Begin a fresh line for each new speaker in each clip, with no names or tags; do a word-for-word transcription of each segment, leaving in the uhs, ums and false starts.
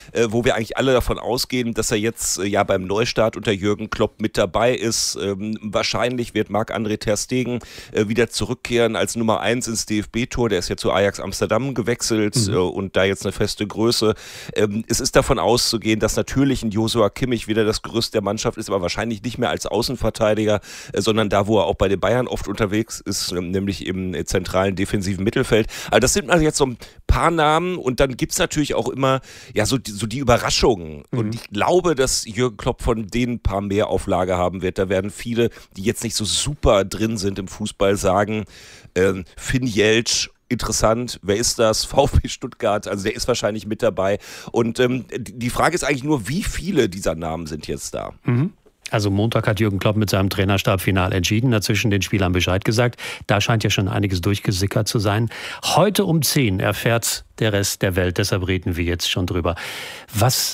äh, wo wir eigentlich alle davon ausgehen, dass er jetzt äh, ja beim Neustart unter Jürgen Klopp mit dabei ist. Ähm, wahrscheinlich wird Marc-André ter Stegen äh, wieder zurückkehren als Nummer eins ins D F B-Tor. Der ist ja zu Ajax Amsterdam gewechselt mhm. äh, und da jetzt eine feste Größe. Ähm, es ist davon auszugehen, dass natürlich ein Joshua Kimmich wieder das Gerüst der Mannschaft ist, aber wahrscheinlich nicht mehr als Außenverteidiger, äh, sondern da, wo er auch bei den Bayern oft unterwegs ist, äh, nämlich im äh, zentralen defensiven Mittelfeld. Also das sind also jetzt so ein paar Namen und dann gibt es natürlich auch immer ja so die, so die Überraschungen. Mhm. Und ich glaube, dass Jürgen Klopp von denen ein paar mehr auf Lager haben wird. Da werden viele, die jetzt nicht so super drin sind im Fußball, sagen, äh, Finn Jeltsch, interessant, wer ist das? VfB Stuttgart, also der ist wahrscheinlich mit dabei. Und ähm, die Frage ist eigentlich nur, wie viele dieser Namen sind jetzt da?
Mhm. Also Montag hat Jürgen Klopp mit seinem Trainerstab final entschieden, dazwischen den Spielern Bescheid gesagt. Da scheint ja schon einiges durchgesickert zu sein. Heute um zehn erfährt der Rest der Welt, deshalb reden wir jetzt schon drüber. Was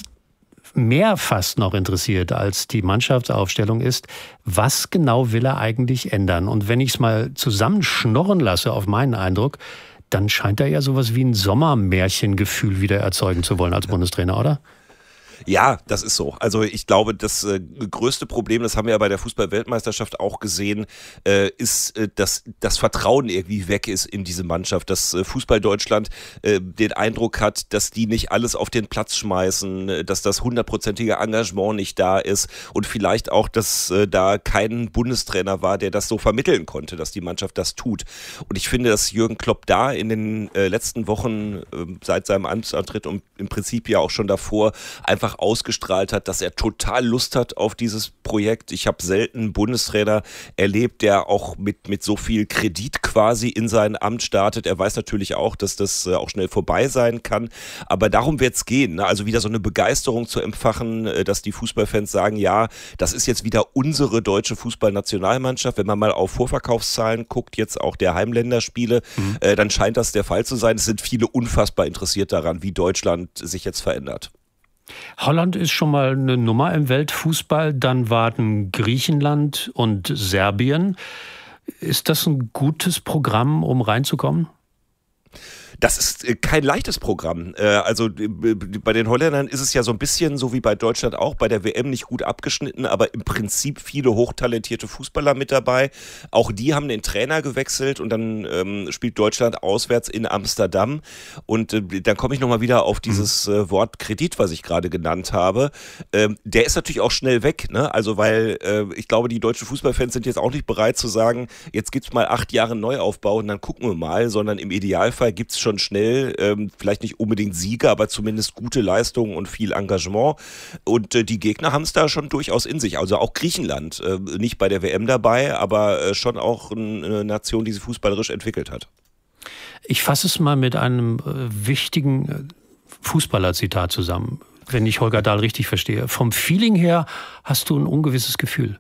mehr fast noch interessiert als die Mannschaftsaufstellung ist, was genau will er eigentlich ändern? Und wenn ich es mal zusammenschnorren lasse auf meinen Eindruck, dann scheint er ja sowas wie ein Sommermärchengefühl wieder erzeugen zu wollen als Bundestrainer, oder?
Ja, das ist so. Also ich glaube, das äh, größte Problem, das haben wir ja bei der Fußball-Weltmeisterschaft auch gesehen, äh, ist, äh, dass das Vertrauen irgendwie weg ist in diese Mannschaft. Dass äh, Fußball-Deutschland äh, den Eindruck hat, dass die nicht alles auf den Platz schmeißen, äh, dass das hundertprozentige Engagement nicht da ist und vielleicht auch, dass äh, da kein Bundestrainer war, der das so vermitteln konnte, dass die Mannschaft das tut. Und ich finde, dass Jürgen Klopp da in den äh, letzten Wochen äh, seit seinem Amtsantritt und im Prinzip ja auch schon davor einfach ausgestrahlt hat, dass er total Lust hat auf dieses Projekt. Ich habe selten einen Bundestrainer erlebt, der auch mit, mit so viel Kredit quasi in sein Amt startet. Er weiß natürlich auch, dass das auch schnell vorbei sein kann, aber darum wird es gehen. Ne? Also wieder so eine Begeisterung zu empfachen, dass die Fußballfans sagen, ja, das ist jetzt wieder unsere deutsche Fußballnationalmannschaft. Wenn man mal auf Vorverkaufszahlen guckt, jetzt auch der Heimländerspiele, mhm. äh, dann scheint das der Fall zu sein. Es sind viele unfassbar interessiert daran, wie Deutschland sich jetzt verändert.
Holland ist schon mal eine Nummer im Weltfußball, dann warten Griechenland und Serbien. Ist das ein gutes Programm, um reinzukommen?
Das ist kein leichtes Programm. Also bei den Holländern ist es ja so ein bisschen so wie bei Deutschland auch, bei der W M nicht gut abgeschnitten, aber im Prinzip viele hochtalentierte Fußballer mit dabei. Auch die haben den Trainer gewechselt und dann ähm, spielt Deutschland auswärts in Amsterdam. Und äh, dann komme ich nochmal wieder auf dieses äh, Wort Kredit, was ich gerade genannt habe. Ähm, der ist natürlich auch schnell weg, ne? Also weil äh, ich glaube, die deutschen Fußballfans sind jetzt auch nicht bereit zu sagen, jetzt gibt's mal acht Jahre Neuaufbau und dann gucken wir mal, sondern im Idealfall gibt's schon schnell, ähm, vielleicht nicht unbedingt Siege, aber zumindest gute Leistungen und viel Engagement. Und äh, die Gegner haben es da schon durchaus in sich. Also auch Griechenland, äh, nicht bei der W M dabei, aber äh, schon auch eine Nation, die sich fußballerisch entwickelt hat.
Ich fasse es mal mit einem äh, wichtigen Fußballer-Zitat zusammen, wenn ich Holger Dahl richtig verstehe. Vom Feeling her hast du ein ungewisses Gefühl.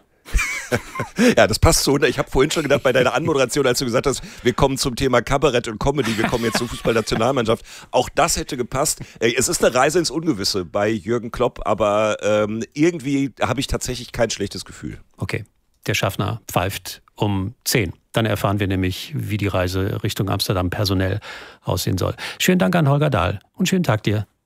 Ja, das passt so. Ich habe vorhin schon gedacht, bei deiner Anmoderation, als du gesagt hast, wir kommen zum Thema Kabarett und Comedy, wir kommen jetzt zur Fußballnationalmannschaft. Auch das hätte gepasst. Es ist eine Reise ins Ungewisse bei Jürgen Klopp, aber ähm, irgendwie habe ich tatsächlich kein schlechtes Gefühl.
Okay, der Schaffner pfeift um zehn. Dann erfahren wir nämlich, wie die Reise Richtung Amsterdam personell aussehen soll. Schönen Dank an Holger Dahl und schönen Tag dir.